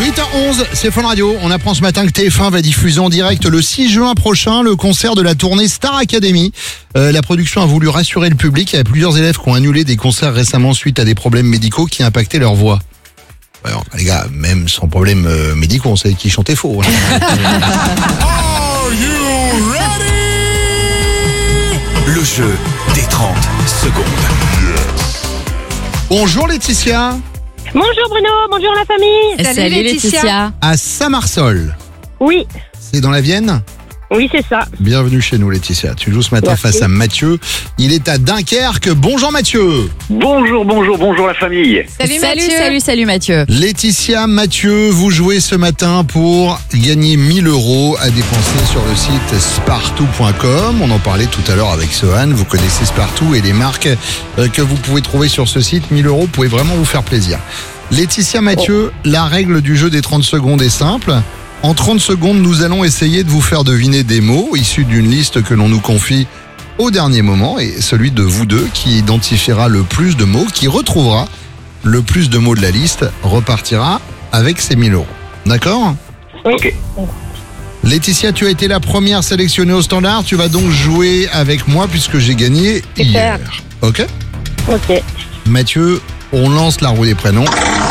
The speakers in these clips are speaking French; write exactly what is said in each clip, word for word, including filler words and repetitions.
huit heures onze, c'est Fun Radio. On apprend ce matin que T F un va diffuser en direct le six juin prochain le concert de la tournée Star Academy. Euh, la production a voulu rassurer le public. Il y a plusieurs élèves qui ont annulé des concerts récemment suite à des problèmes médicaux qui impactaient leur voix. Ouais, alors, les gars, même sans problème euh, médicaux, on savait qu'ils chantaient faux. Hein. Are you ready? Le jeu des trente secondes. Bonjour Laetitia. Bonjour Bruno, bonjour la famille. Salut, Salut Laetitia. Laetitia. À Saint-Marceau. Oui. C'est dans la Vienne ? Oui, c'est ça. Bienvenue chez nous Laetitia. Tu joues ce matin Merci. face à Mathieu. Il est à Dunkerque. Bonjour Mathieu. Bonjour, bonjour, bonjour la famille. Salut, salut, salut, salut Mathieu. Laetitia, Mathieu, vous jouez ce matin pour gagner mille euros à dépenser sur le site spartou point com. On en parlait tout à l'heure avec Sohan. Vous connaissez Spartou et les marques que vous pouvez trouver sur ce site. mille euros, vous pouvez vraiment vous faire plaisir. Laetitia, Mathieu, oh. La règle du jeu des trente secondes est simple. En trente secondes, nous allons essayer de vous faire deviner des mots issus d'une liste que l'on nous confie au dernier moment. Et celui de vous deux qui identifiera le plus de mots, qui retrouvera le plus de mots de la liste, repartira avec ses mille euros. D'accord ? Ok. Laetitia, tu as été la première sélectionnée au standard. Tu vas donc jouer avec moi puisque j'ai gagné Super. hier. Ok ? Ok. Mathieu, on lance la roue des prénoms.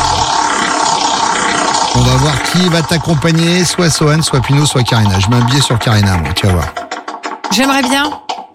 On va voir qui va t'accompagner, soit Sohan, soit Pino, soit Karina. Je mets un billet sur Karina, moi, tu vas voir. J'aimerais bien.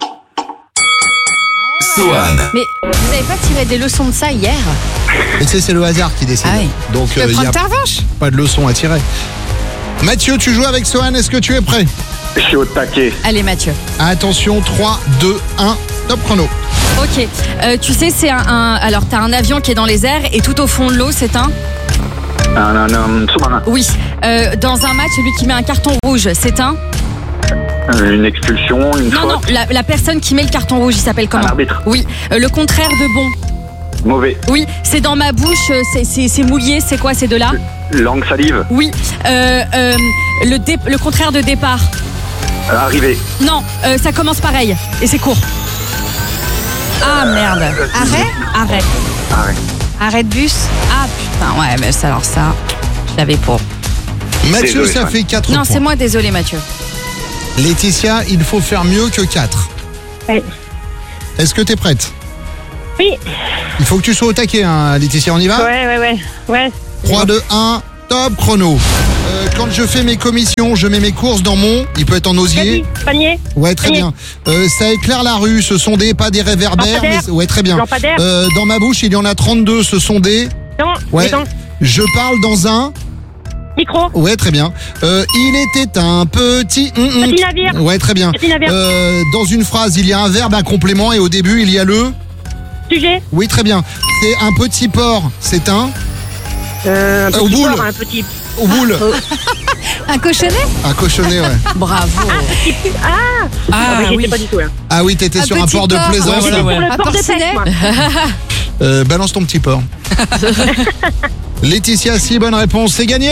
Sohan. Mais vous n'avez pas tiré des leçons de ça hier ? Et tu sais, c'est le hasard qui décide. Ah oui. Donc, Tu veux il prendre n'y a ta revanche ? pas de leçon à tirer. Mathieu, tu joues avec Sohan, est-ce que tu es prêt ? Je suis au taquet. Allez Mathieu. Attention, trois, deux, un, top chrono. Ok. Euh, tu sais, c'est un, un... Alors, t'as un avion qui est dans les airs et tout au fond de l'eau, c'est un... Un, un, un sous-marin. Oui. Euh, dans un match, celui qui met un carton rouge, c'est un... Une expulsion, une Non, faute. non, la, la personne qui met le carton rouge, il s'appelle comment ? Un arbitre. Oui. Euh, le contraire de bon. Mauvais. Oui. C'est dans ma bouche, euh, c'est, c'est, c'est mouillé, c'est quoi ces deux-là ? Langue salive. Oui. Euh, euh, le, dé- le contraire de départ. Euh, arrivé. Non, euh, ça commence pareil et c'est court. Ah merde. Arrêt ? Arrêt. Arrêt. Arrêt de bus ? Ah putain, ouais, mais ça, alors ça, je l'avais pour. Mathieu, Désolé, ça Sohan. fait quatre Non, points. c'est moi, désolé Mathieu. Laetitia, il faut faire mieux que quatre. Oui. Est-ce que tu es prête ? Oui. Il faut que tu sois au taquet, hein, Laetitia, on y va ? Ouais, ouais, ouais. Ouais. trois, deux, un, top chrono. Euh, quand je fais mes commissions, je mets mes courses dans mon... Il peut être en osier. Caddie, panier, Ouais, très panier. bien. Euh, ça éclaire la rue, ce sont des... Pas des réverbères. Lampadaire. Mais, ouais, très bien. Lampadaire. Euh, dans ma bouche, il y en a trente-deux, ce sont des... dents, Ouais. les dents, Je parle dans un... micro, Ouais, très bien. Euh, il était un petit... hum, hum. petit navire, Ouais, très bien. petit navire, Euh, dans une phrase, il y a un verbe, un complément, et au début, il y a le... sujet, Oui, très bien. C'est un petit porc, c'est un... euh, un Euh, au petit boule. porc, un petit... Au boule. Un cochonnet ? Un cochonnet, ouais. Bravo. Ah, Ah, mais j'y oui. étais pas du tout là. Ah oui, t'étais Un sur un petit port de porc. plaisance. Ouais, là. voilà, Pour le Un port de porcinet. pêche, moi. Euh, balance ton petit porc. Laetitia, si bonne réponse, c'est gagné.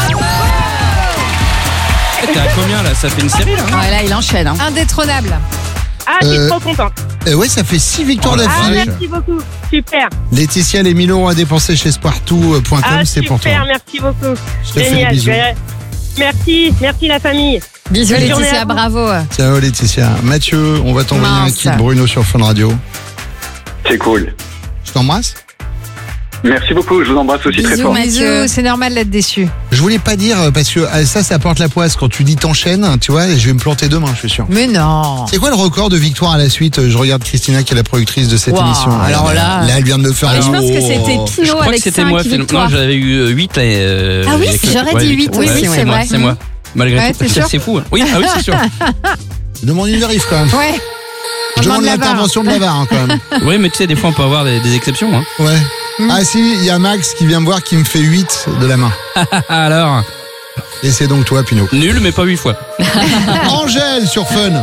T'es à combien là? Ça fait une série là? Ouais, là, il enchaîne. Hein. Indétrônable. Ah, je suis Euh, trop contente. Euh, ouais, ça fait six victoires Oh la Ah, d'affilée. merci beaucoup. Super. Laetitia, les mille euros à dépenser chez spartou point com, Ah, c'est pour toi. super, merci beaucoup. Je te fais des Génial. bisous. je vais- Merci, merci la famille. Bisous Bonne journée Laetitia, à vous. bravo. Ciao Laetitia. Mathieu, on va t'envoyer un Mince. kit Bruno sur Fun Radio. C'est cool. Je t'embrasse. Merci beaucoup, je vous embrasse aussi très Bisous, fort. Mathieu. Bisous, c'est normal d'être déçu. Je voulais pas dire, euh, parce que euh, ça, ça porte la poisse. Quand tu dis t'enchaînes, tu vois, je vais me planter demain, je suis sûr. Mais non. C'est quoi le record de victoire à la suite? Je regarde Christina qui est la productrice de cette Wow, émission. alors là- Là, elle vient de me faire Mais un je pense que c'était Oh. Je Pino crois avec que c'était cinq moi. finalement. victoires. Non, j'avais eu huit. Euh, Ah oui, il y a quelques- j'aurais ouais, dit huit. huit, oui, Ouais, oui, c'est c'est moi, vrai. c'est moi. Malgré Ouais, tout, t'es sûr c'est fou. Oui, ah oui, c'est sûr. Je demande une vérif quand même. Ouais. Je demande demande la l'intervention de la V A R hein, quand même. Oui, mais tu sais, des fois, on peut avoir des, des exceptions. Hein. Ouais. Ah si, il y a Max qui vient me voir qui me fait huit de la main. Alors, Et c'est donc toi, Pino. nul, mais pas huit fois. Angèle sur Fun.